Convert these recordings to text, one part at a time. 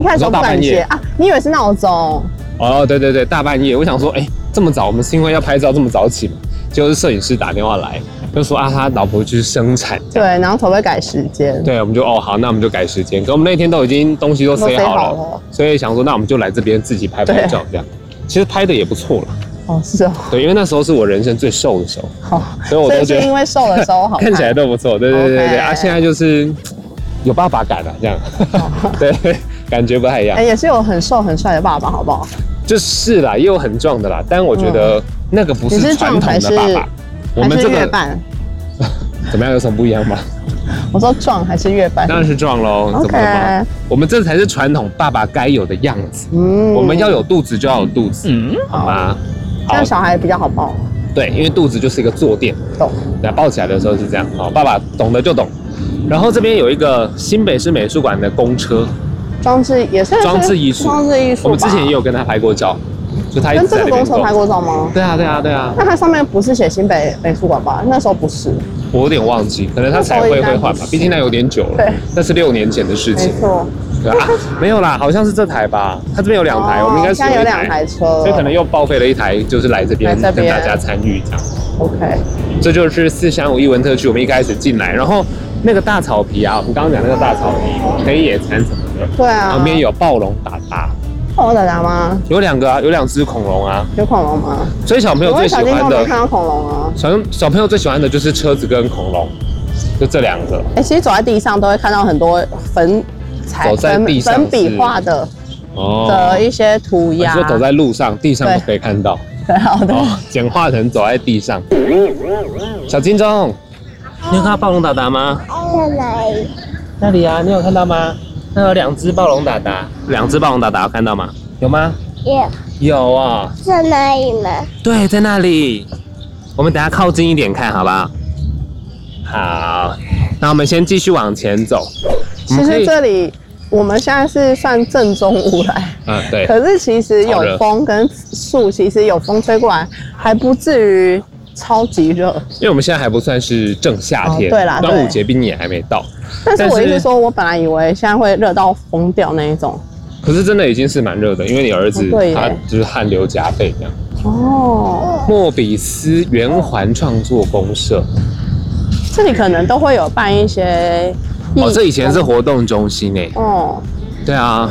一开始都不敢接啊，你以为是闹钟？ 哦，对对对，大半夜，我想说，这么早，我们是因为要拍照这么早起嘛？结果是摄影师打电话来，就说他老婆去生产， 对，然后可不可以改时间？ 对，我们就好，那我们就改时间。可我们那天都已经东西都塞好了，所以想说，那我们就来这边自己拍拍照这样。其实拍的也不错了。 哦，是哦。 对，因为那时候是我人生最瘦的时候，所以我都觉得因为瘦的时候好看起来都不错。对对对对啊，现在就是有爸爸感了这样，对，感觉不太一样。 也是有很瘦很帅的爸爸，好不好？ 就是啦，也有很壮的啦，但我觉得那个不是传统的爸爸。 我们这个月半怎么样？有什么不一样吗？ 我说壮还是月半？ 当然是壮喽，怎么了？我们这才是传统爸爸该有的样子。我们要有肚子就要有肚子，好吗？ 这样小孩比较好抱。 对，因为肚子就是一个坐垫。 懂。 对，抱起来的时候是这样。好，爸爸懂得就懂。然后这边有一个新北市美术馆的公车， 装置也是装置艺术。 装置艺术。 我们之前也有跟他拍过照。就他跟这个公车拍过照吗？ 对啊，对啊，对啊。 那它上面不是写新北美术馆吧？那时候不是。 我有点忘记，可能他彩绘会换吧，毕竟那有点久了。 对， 那是6年前的事情。 没错。 对啊，没有啦，好像是这台吧。它这边有2台，我们应该是有2台车， 所以可能又报废了1台，就是来这边跟大家参与这样。 OK。 这就是435艺文特区，我们一开始进来，然后那个大草皮啊，我们刚刚讲那个大草皮，可以野餐什么的。 对啊。 旁边有暴龙达达。 暴龙达达吗？ 有2个啊，有2只恐龙啊。 有恐龙吗？ 所以小朋友最喜欢的， 没看到恐龙啊。 小朋友最喜欢的就是车子跟恐龙，就这2个。 其实走在地上都会看到很多粉笔画的一些涂鸦。 你说走在路上，地上都可以看到。 对，好的。 简化成走在地上。小金钟，你有看到暴龙达达吗？ 在哪里？ 那里啊，你有看到吗？那有2只暴龙达达，2只暴龙达达有看到吗？有吗？有啊。 在哪里呢？ 对，在那里。我们等下靠近一点看，好不好？好，那我们先继续往前走。 其实这里我们现在是算正中午来， 对。 可是其实有风跟树，其实有风吹过来，还不至于超级热。 因为我们现在还不算是正夏天， 对啦， 端午节毕竟也还没到。 但是我一直说，我本来以为现在会热到疯掉那一种。 可是真的已经是蛮热的，因为你儿子他就是汗流浃背这样。莫比斯圆环创作公社， 这里可能都会有办一些。 这以前是活动中心诶。对啊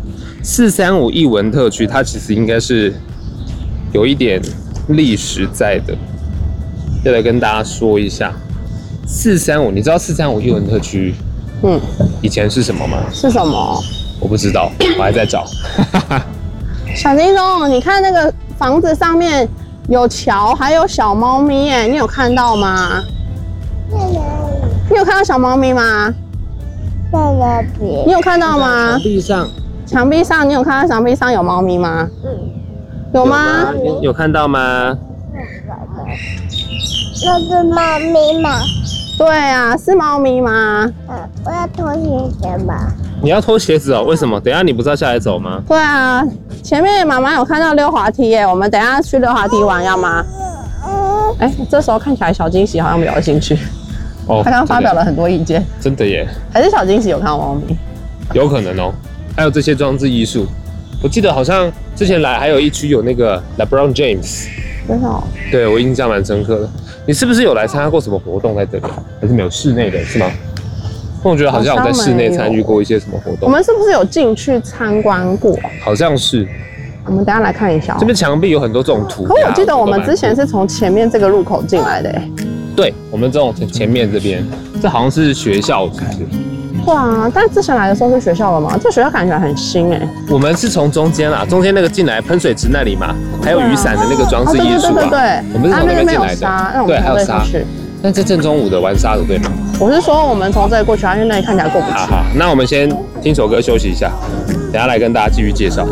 ，435艺文特区，它其实应该是有一点历史在的，要来跟大家说一下。435，你知道435艺文特区，以前是什么吗？ 是什么？ 我不知道，我还在找。 小金钟，你看那个房子上面有桥，还有小猫咪耶，你有看到吗？ 在哪里？ 你有看到小猫咪吗？ 在哪边？ 你有看到吗？墙壁上，你有看到墙壁上有猫咪吗？有吗？ 有看到吗？ 那是猫咪吗？ 对啊，是猫咪吗？ 我要脱鞋子吧。 你要脱鞋子哦？为什么？等一下你不是要下来走吗？ 对啊，前面妈妈有看到溜滑梯耶，我们等一下去溜滑梯玩，要吗？这时候看起来小惊喜好像比较有兴趣。他刚刚发表了很多意见。 真的耶？ 还是小惊喜有看到猫咪？ 有可能哦。还有这些装置艺术，我记得好像之前来还有一区有那个 LeBron James。 真的哦？ 对，我印象蛮深刻的。你是不是有来参加过什么活动在这里？还是没有室内的是吗？我觉得好像我在室内参与过一些什么活动。 我们是不是有进去参观过？ 好像是。 我们等一下来看一下。 这边墙壁有很多这种涂鸦。 可我记得我们之前是从前面这个入口进来的。 对，我们这种前面这边，这好像是学校是不是？ 对啊，但之前来的时候是学校了吗？这学校感觉很新我们是从中间啦，中间那个进来喷水池那里嘛，还有雨伞的那个装置艺术啊。 对， 我们是从那边进来的。 对， 还有沙。但这正中午的玩沙的对吗？ 我是说我们从这里过去，因为那里看起来过不去。 好，那我们先听首歌休息一下，等下来跟大家继续介绍。